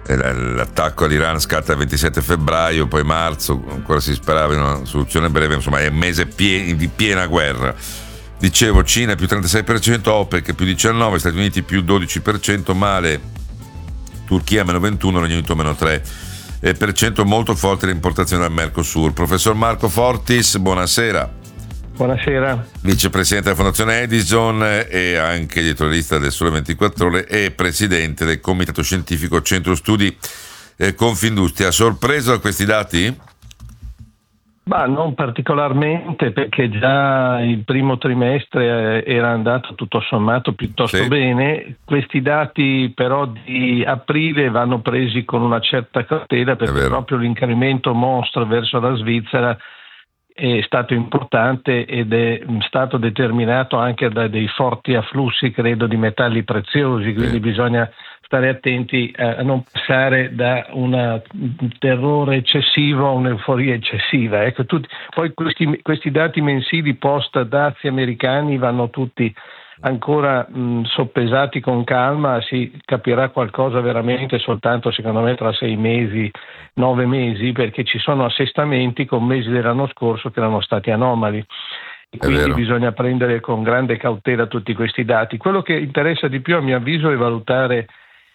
L'attacco all'Iran scatta il 27 febbraio, poi marzo, ancora si sperava in una soluzione breve, insomma è un mese di piena guerra. Dicevo, Cina più 36%, OPEC più 19%, Stati Uniti più 12%, male Turchia meno 21%, Regno Unito meno 3%, molto forte l'importazione dal Mercosur. Professor Marco Fortis, buonasera. Buonasera. Vicepresidente della Fondazione Edison e anche editorialista del Sole 24 Ore e presidente del Comitato Scientifico Centro Studi Confindustria. Sorpreso da questi dati? Ma non particolarmente, perché già il primo trimestre era andato tutto sommato piuttosto bene. Questi dati però di aprile vanno presi con una certa cautela, perché proprio l'incremento mostro verso la Svizzera è stato importante ed è stato determinato anche da dei forti afflussi, credo, di metalli preziosi, quindi bisogna stare attenti a non passare da un terrore eccessivo a un'euforia eccessiva. Ecco, poi questi dati mensili post dazi americani vanno tutti ancora soppesati con calma, si capirà qualcosa veramente soltanto secondo me tra 6 mesi, 9 mesi, perché ci sono assestamenti con mesi dell'anno scorso che erano stati anomali e quindi bisogna prendere con grande cautela tutti questi dati. Quello che interessa di più a mio avviso è valutare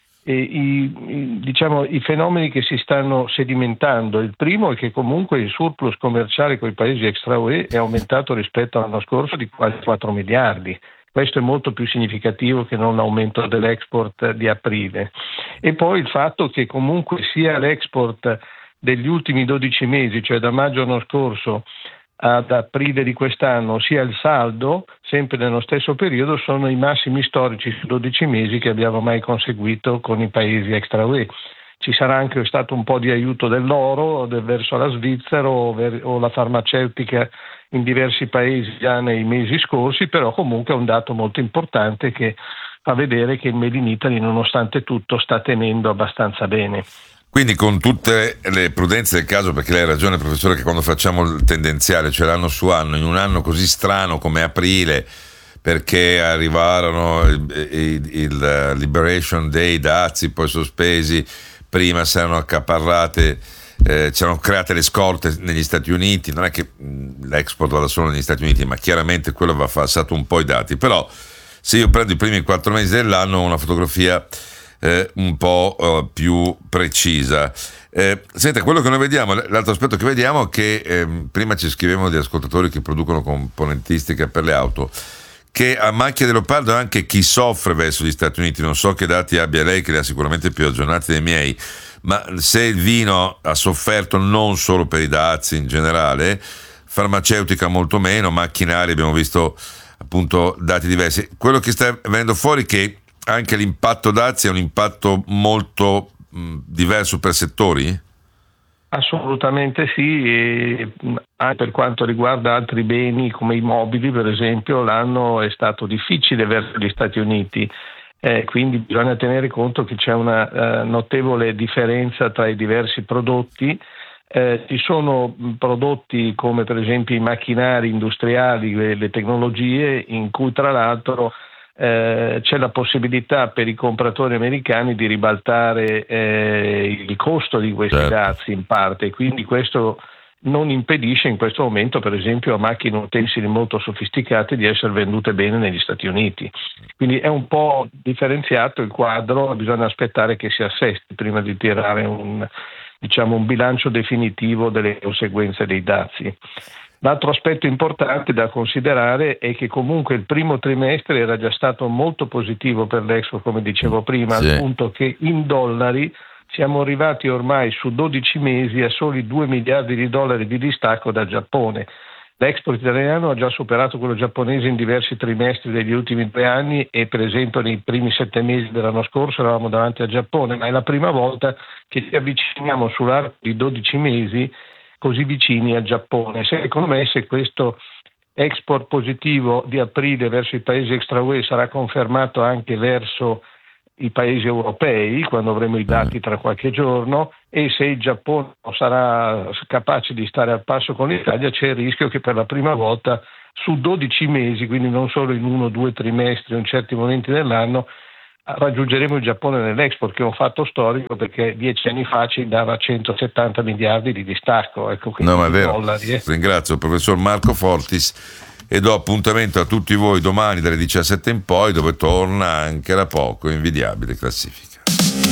i fenomeni che si stanno sedimentando. Il primo è che comunque il surplus commerciale con i paesi extra UE è aumentato rispetto all'anno scorso di quasi 4 miliardi. Questo è molto più significativo che non l'aumento dell'export di aprile. E poi il fatto che comunque sia l'export degli ultimi 12 mesi, cioè da maggio anno scorso ad aprile di quest'anno, sia il saldo, sempre nello stesso periodo, sono i massimi storici su 12 mesi che abbiamo mai conseguito con i paesi extra UE. Ci sarà anche stato un po' di aiuto dell'oro verso la Svizzera o la farmaceutica in diversi paesi già nei mesi scorsi, però comunque è un dato molto importante che fa vedere che il Made in Italy nonostante tutto sta tenendo abbastanza bene. Quindi con tutte le prudenze del caso, perché lei ha ragione professore che quando facciamo il tendenziale, cioè l'anno su anno, in un anno così strano come aprile, perché arrivarono il Liberation Day, dazi poi sospesi, prima si erano accaparrate, c'erano create le scorte negli Stati Uniti, non è che l'export vada solo negli Stati Uniti, ma chiaramente quello va falsato un po' i dati, però se io prendo i primi 4 mesi dell'anno ho una fotografia un po' più precisa. Senta, quello che noi vediamo, l'altro aspetto che vediamo è che prima ci scrivevano di ascoltatori che producono componentistica per le auto, che a macchia di leopardo anche chi soffre verso gli Stati Uniti. Non so che dati abbia lei, che li ha sicuramente più aggiornati dei miei, ma se il vino ha sofferto non solo per i dazi in generale, farmaceutica molto meno, macchinari abbiamo visto appunto dati diversi. Quello che sta venendo fuori è che anche l'impatto dazi è un impatto molto diverso per settori? Assolutamente sì, e anche per quanto riguarda altri beni come i mobili per esempio, l'anno è stato difficile verso gli Stati Uniti, quindi bisogna tenere conto che c'è una notevole differenza tra i diversi prodotti. Ci sono prodotti come per esempio i macchinari industriali, le tecnologie, in cui tra l'altro c'è la possibilità per i compratori americani di ribaltare il costo di questi dazi in parte, quindi questo non impedisce in questo momento per esempio a macchine utensili molto sofisticate di essere vendute bene negli Stati Uniti, quindi è un po' differenziato il quadro, bisogna aspettare che si assesti prima di tirare un bilancio definitivo delle conseguenze dei dazi. L'altro aspetto importante da considerare è che comunque il primo trimestre era già stato molto positivo per l'Expo, come dicevo prima, al punto che in dollari siamo arrivati ormai su 12 mesi a soli 2 miliardi di dollari di distacco dal Giappone. L'export italiano ha già superato quello giapponese in diversi trimestri degli ultimi 2 anni e per esempio nei primi 7 mesi dell'anno scorso eravamo davanti al Giappone, ma è la prima volta che ci avviciniamo sull'arco di 12 mesi così vicini al Giappone. Secondo me, se questo export positivo di aprile verso i paesi extra UE sarà confermato anche verso i paesi europei, quando avremo i dati tra qualche giorno, e se il Giappone sarà capace di stare al passo con l'Italia, c'è il rischio che per la prima volta su 12 mesi, quindi non solo in 1 o 2 trimestri o in certi momenti dell'anno, raggiungeremo il Giappone nell'Export, che è un fatto storico, perché 10 anni fa ci dava 170 miliardi di distacco. Ecco, no, ma è vero. Dollari. Ringrazio il professor Marco Fortis e do appuntamento a tutti voi domani dalle 17 in poi, dove torna anche da poco Invidiabile Classifica.